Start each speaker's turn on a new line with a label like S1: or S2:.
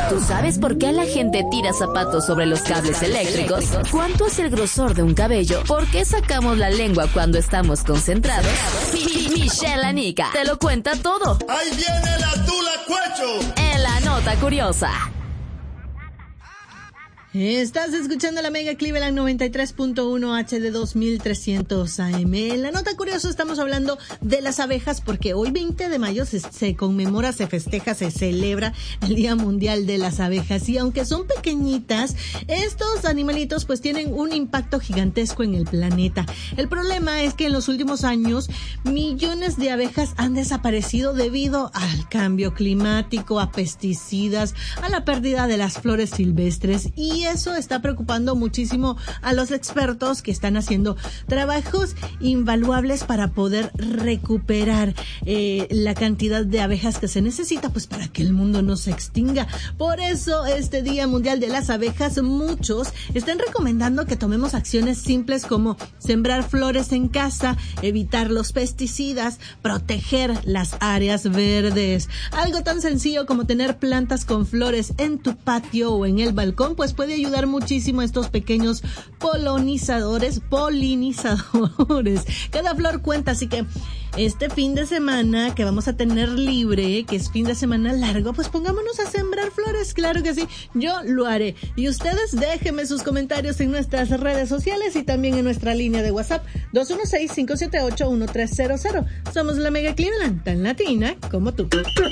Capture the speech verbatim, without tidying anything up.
S1: ¿Tú sabes por qué la gente tira zapatos sobre los cables eléctricos? ¿Cuánto es el grosor de un cabello? ¿Por qué sacamos la lengua cuando estamos concentrados? Michelle Anica te lo cuenta todo.
S2: ¡Ahí viene la tula cuecho!
S1: En la nota curiosa.
S3: Estás escuchando la Mega Cleveland noventa y tres punto uno H D dos mil trescientos A M. En la nota curiosa estamos hablando de las abejas porque hoy veinte de mayo se, se conmemora, se festeja, se celebra el Día Mundial de las Abejas. Y aunque son pequeñitas, estos animalitos pues tienen un impacto gigantesco en el planeta. El problema es que en los últimos años millones de abejas han desaparecido debido al cambio climático, a pesticidas, a la pérdida de las flores silvestres, y Y eso está preocupando muchísimo a los expertos que están haciendo trabajos invaluables para poder recuperar eh, la cantidad de abejas que se necesita, pues para que el mundo no se extinga. Por eso, este Día Mundial de las Abejas, muchos están recomendando que tomemos acciones simples como sembrar flores en casa, evitar los pesticidas, proteger las áreas verdes. Algo tan sencillo como tener plantas con flores en tu patio o en el balcón, pues puede ayudar muchísimo a estos pequeños polinizadores, polinizadores. Cada flor cuenta, así que este fin de semana que vamos a tener libre, que es fin de semana largo, pues pongámonos a sembrar flores, claro que sí, yo lo haré. Y ustedes déjenme sus comentarios en nuestras redes sociales y también en nuestra línea de WhatsApp dos uno seis, cinco siete ocho, uno tres cero cero. Somos la Mega Cleveland, tan latina como tú.